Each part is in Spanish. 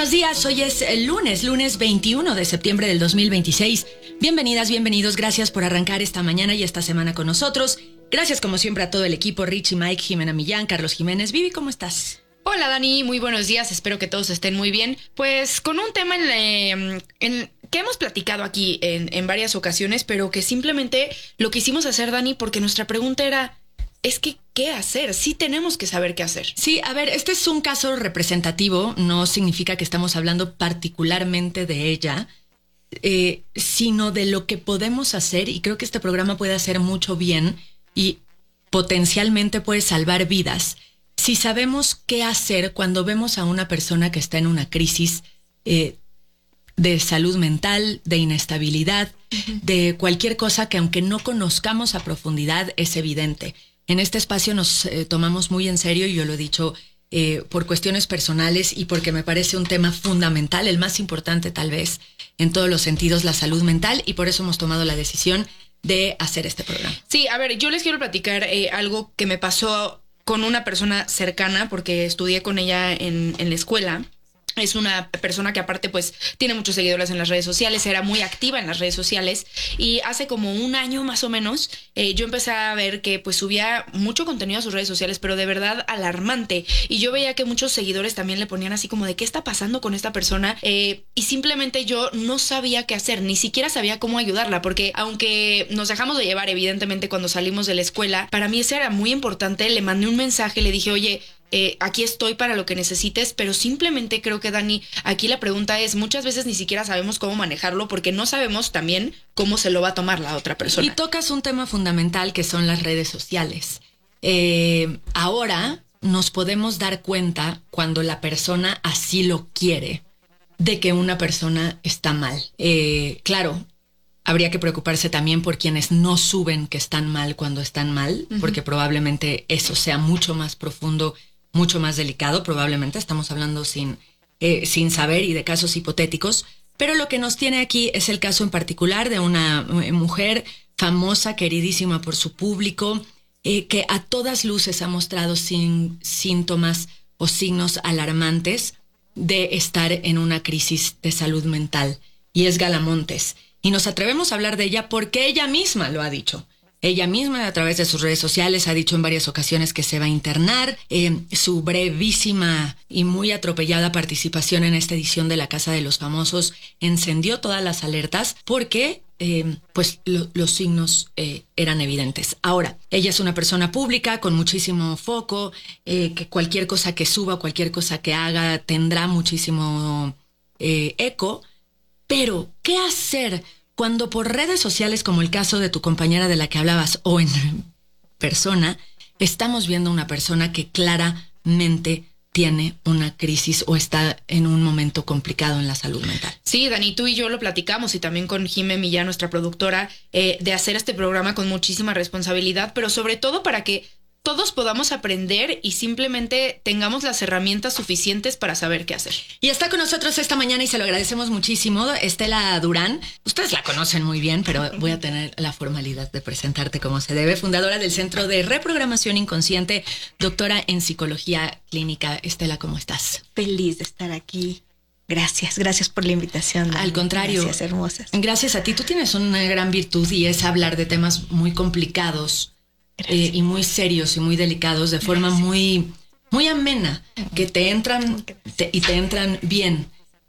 buenos días. Hoy es el lunes 21 de septiembre del 2026. Bienvenidas, bienvenidos. Gracias por arrancar esta mañana y esta semana con nosotros. Gracias como siempre a todo el equipo, Richie, Mike, Jimena Millán, Carlos Jiménez. Vivi, ¿cómo estás? Hola Dani, muy buenos días. Espero que todos estén muy bien. Pues con un tema que hemos platicado aquí en varias ocasiones, pero que simplemente lo quisimos hacer, Dani, porque nuestra pregunta era... Es que, ¿qué hacer? Sí tenemos que saber qué hacer. Sí, a ver, este es un caso representativo. No significa que estamos hablando particularmente de ella, sino de lo que podemos hacer. Y creo que este programa puede hacer mucho bien y potencialmente puede salvar vidas. Si sabemos qué hacer cuando vemos a una persona que está en una crisis de salud mental, de inestabilidad, de cualquier cosa que aunque no conozcamos a profundidad es evidente. En este espacio nos tomamos muy en serio, y yo lo he dicho por cuestiones personales y porque me parece un tema fundamental, el más importante tal vez en todos los sentidos, la salud mental, y por eso hemos tomado la decisión de hacer este programa. Sí, a ver, yo les quiero platicar algo que me pasó con una persona cercana, porque estudié con ella en la escuela. Es una persona que aparte pues tiene muchos seguidores en las redes sociales, era muy activa en las redes sociales, y hace como un año más o menos yo empecé a ver que pues subía mucho contenido a sus redes sociales, pero de verdad alarmante, y yo veía que muchos seguidores también le ponían así como de ¿qué está pasando con esta persona? Y simplemente yo no sabía qué hacer, ni siquiera sabía cómo ayudarla, porque aunque nos dejamos de llevar evidentemente cuando salimos de la escuela, para mí eso era muy importante. Le mandé un mensaje, le dije, oye, aquí estoy para lo que necesites, pero simplemente creo que, Dani, aquí la pregunta es, muchas veces ni siquiera sabemos cómo manejarlo porque no sabemos también cómo se lo va a tomar la otra persona. Y tocas un tema fundamental que son las redes sociales. Ahora nos podemos dar cuenta cuando la persona así lo quiere de que una persona está mal. Claro, habría que preocuparse también por quienes no suben que están mal cuando están mal, porque probablemente eso sea mucho más profundo, mucho más delicado. Probablemente estamos hablando sin saber y de casos hipotéticos, pero lo que nos tiene aquí es el caso en particular de una mujer famosa, queridísima por su público, que a todas luces ha mostrado síntomas o signos alarmantes de estar en una crisis de salud mental, y es Gala Montes. Y nos atrevemos a hablar de ella porque ella misma lo ha dicho. Ella misma, a través de sus redes sociales, ha dicho en varias ocasiones que se va a internar. Su brevísima y muy atropellada participación en esta edición de La Casa de los Famosos encendió todas las alertas porque pues los signos eran evidentes. Ahora, ella es una persona pública con muchísimo foco, que cualquier cosa que suba, cualquier cosa que haga tendrá muchísimo eco. Pero, ¿qué hacer cuando por redes sociales, como el caso de tu compañera de la que hablabas, o en persona, estamos viendo una persona que claramente tiene una crisis o está en un momento complicado en la salud mental? Sí, Dani, tú y yo lo platicamos, y también con Jimena Millán, nuestra productora, de hacer este programa con muchísima responsabilidad, pero sobre todo para que todos podamos aprender y simplemente tengamos las herramientas suficientes para saber qué hacer. Y está con nosotros esta mañana y se lo agradecemos muchísimo, Estela Durán. Ustedes la conocen muy bien, pero voy a tener la formalidad de presentarte como se debe. Fundadora del Centro de Reprogramación Inconsciente, doctora en Psicología Clínica. Estela, ¿cómo estás? Feliz de estar aquí. Gracias por la invitación, Dani. Al contrario. Gracias, hermosas. Gracias a ti. Tú tienes una gran virtud, y es hablar de temas muy complicados y muy serios y muy delicados de forma muy, muy amena, que te entran y te entran bien,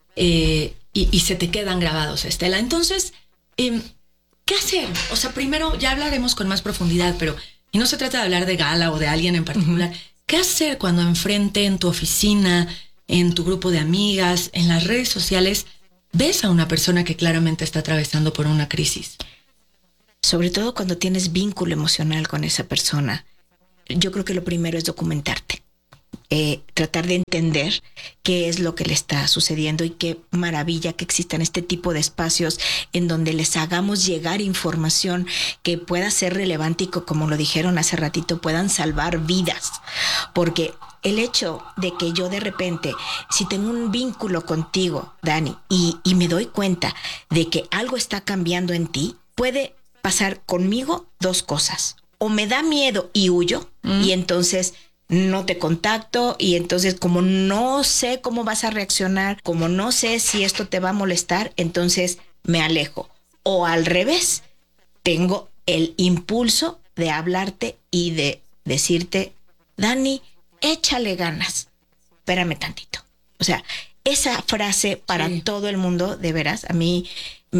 y se te quedan grabados, Estela. Entonces, ¿qué hacer? O sea, primero ya hablaremos con más profundidad, pero y no se trata de hablar de Gala o de alguien en particular. ¿Qué hacer cuando enfrente, en tu oficina, en tu grupo de amigas, en las redes sociales, ves a una persona que claramente está atravesando por una crisis? Sobre todo cuando tienes vínculo emocional con esa persona, yo creo que lo primero es documentarte. Tratar de entender qué es lo que le está sucediendo, y qué maravilla que existan este tipo de espacios en donde les hagamos llegar información que pueda ser relevante y que, como lo dijeron hace ratito, puedan salvar vidas. Porque el hecho de que yo de repente, si tengo un vínculo contigo, Dani, y me doy cuenta de que algo está cambiando en ti, puede pasar conmigo dos cosas. O me da miedo y huyo, y entonces no te contacto y entonces como no sé cómo vas a reaccionar, como no sé si esto te va a molestar, entonces me alejo. O al revés, tengo el impulso de hablarte y de decirte, Dani, échale ganas, espérame tantito. O sea, esa frase para todo el mundo, de veras, a mí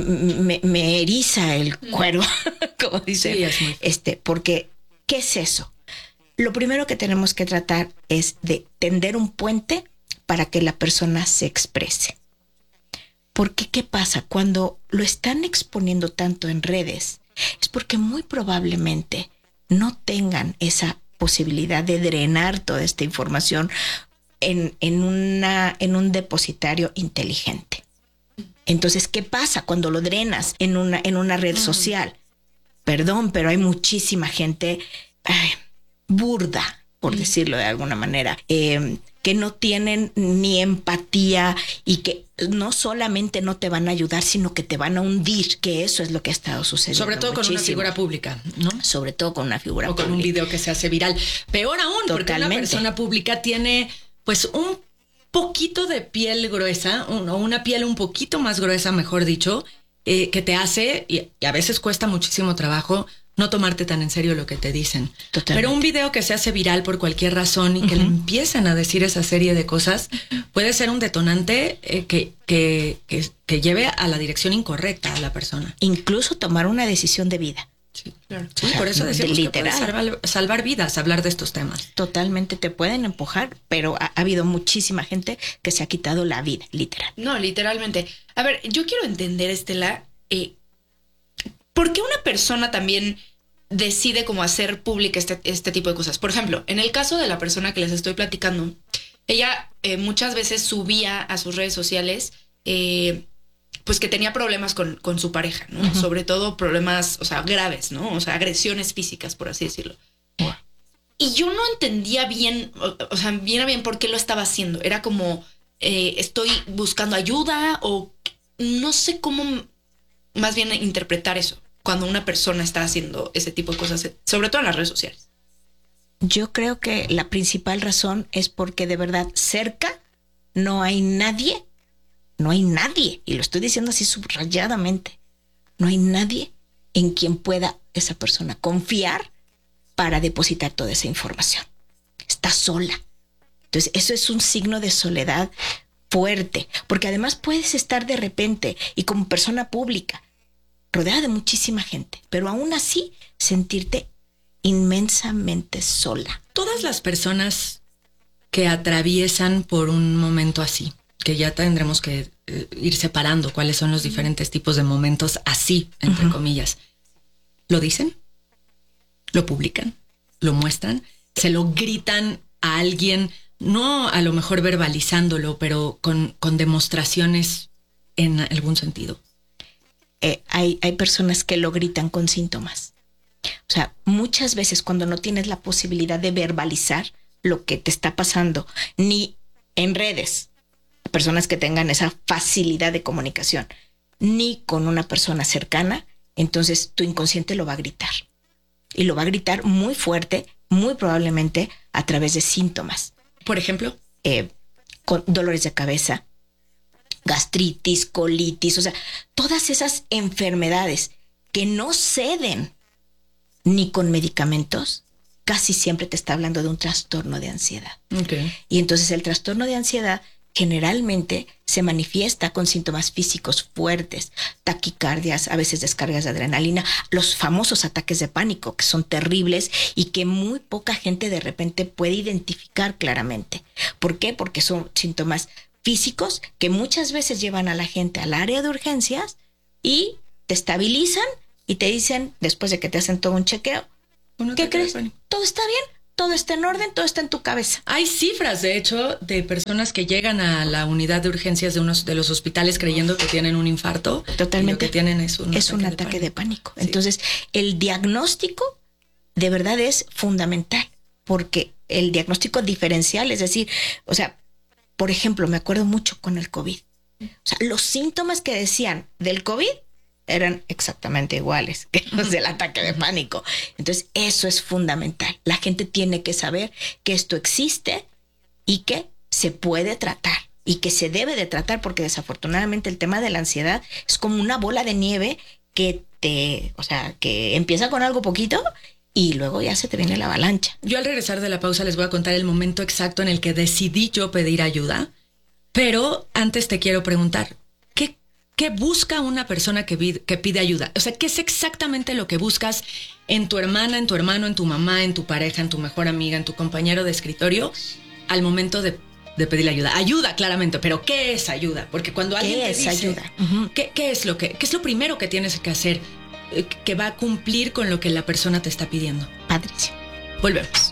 me eriza el cuero, como dicen. Sí, es muy... Porque, ¿qué es eso? Lo primero que tenemos que tratar es de tender un puente para que la persona se exprese. Porque, ¿qué pasa? Cuando lo están exponiendo tanto en redes, es porque muy probablemente no tengan esa posibilidad de drenar toda esta información en un depositario inteligente. Entonces, ¿qué pasa cuando lo drenas en una red social? Perdón, pero hay muchísima gente burda, por decirlo de alguna manera, que no tienen ni empatía y que no solamente no te van a ayudar, sino que te van a hundir, que eso es lo que ha estado sucediendo. Sobre todo muchísimo. Con una figura pública, ¿no? Sobre todo con una figura pública. O con un video que se hace viral. Peor aún, porque una persona pública tiene pues un poquito de piel gruesa, o una piel un poquito más gruesa, mejor dicho, que te hace, y a veces cuesta muchísimo trabajo, no tomarte tan en serio lo que te dicen. Totalmente. Pero un video que se hace viral por cualquier razón y que le empiezan a decir esa serie de cosas puede ser un detonante que lleve a la dirección incorrecta a la persona. Incluso tomar una decisión de vida. Sí, claro. Sí, o sea, por eso decimos literal, que puede salvar vidas, hablar de estos temas. Totalmente, te pueden empujar, pero ha habido muchísima gente que se ha quitado la vida, literal. No, literalmente. A ver, yo quiero entender, Estela, ¿por qué una persona también decide cómo hacer pública este tipo de cosas? Por ejemplo, en el caso de la persona que les estoy platicando, ella muchas veces subía a sus redes sociales pues que tenía problemas con su pareja, ¿no? Sobre todo problemas, o sea, graves, ¿no? O sea, agresiones físicas, por así decirlo. Y yo no entendía bien, o sea, bien por qué lo estaba haciendo. Era como, estoy buscando ayuda o no sé cómo más bien interpretar eso cuando una persona está haciendo ese tipo de cosas, sobre todo en las redes sociales. Yo creo que la principal razón es porque de verdad cerca no hay nadie, y lo estoy diciendo así subrayadamente, no hay nadie en quien pueda esa persona confiar para depositar toda esa información. Está sola. Entonces, eso es un signo de soledad fuerte, porque además puedes estar de repente y como persona pública rodeada de muchísima gente, pero aún así sentirte inmensamente sola. Todas las personas que atraviesan por un momento así, que ya tendremos que ir separando cuáles son los diferentes tipos de momentos así, entre comillas, ¿lo dicen? ¿Lo publican? ¿Lo muestran? ¿Se lo gritan a alguien? No a lo mejor verbalizándolo, pero con demostraciones en algún sentido. Hay personas que lo gritan con síntomas. O sea, muchas veces cuando no tienes la posibilidad de verbalizar lo que te está pasando, ni en redes, personas que tengan esa facilidad de comunicación, ni con una persona cercana, entonces tu inconsciente lo va a gritar. Y lo va a gritar muy fuerte, muy probablemente a través de síntomas. Por ejemplo, con dolores de cabeza, gastritis, colitis, o sea, todas esas enfermedades que no ceden ni con medicamentos, casi siempre te está hablando de un trastorno de ansiedad. Okay. Y entonces el trastorno de ansiedad generalmente se manifiesta con síntomas físicos fuertes, taquicardias, a veces descargas de adrenalina, los famosos ataques de pánico, que son terribles y que muy poca gente de repente puede identificar claramente. ¿Por qué? Porque son síntomas físicos que muchas veces llevan a la gente al área de urgencias y te estabilizan y te dicen, después de que te hacen todo un chequeo, ¿qué crees? ¿Todo está bien? ¿Todo está en orden? ¿Todo está en tu cabeza? Hay cifras, de hecho, de personas que llegan a la unidad de urgencias de unos de los hospitales creyendo que tienen un infarto. Totalmente. Y lo que tienen es un ataque de pánico. Sí. Entonces, el diagnóstico de verdad es fundamental, porque el diagnóstico diferencial, es decir, o sea, por ejemplo, me acuerdo mucho con el COVID. O sea, los síntomas que decían del COVID eran exactamente iguales que los del ataque de pánico. Entonces, eso es fundamental. La gente tiene que saber que esto existe y que se puede tratar y que se debe de tratar, porque desafortunadamente el tema de la ansiedad es como una bola de nieve que que empieza con algo poquito y luego ya se te viene la avalancha. Yo al regresar de la pausa les voy a contar el momento exacto en el que decidí yo pedir ayuda, pero antes te quiero preguntar, ¿qué busca una persona que pide ayuda? O sea, ¿qué es exactamente lo que buscas en tu hermana, en tu hermano, en tu mamá, en tu pareja, en tu mejor amiga, en tu compañero de escritorio al momento de pedir ayuda? Ayuda, claramente, pero ¿qué es ayuda? Porque cuando alguien te dice ayuda? ¿Qué es lo primero que tienes que hacer que va a cumplir con lo que la persona te está pidiendo? Padrísimo. Volvemos.